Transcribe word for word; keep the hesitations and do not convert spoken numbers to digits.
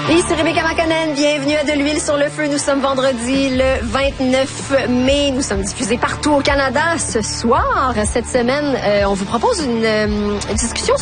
Ici Rebecca Macanen, bienvenue à De l'huile sur le feu. Nous sommes vendredi le vingt-neuf mai. Nous sommes diffusés partout au Canada. Ce soir, cette semaine, euh, on vous propose une, euh, une discussion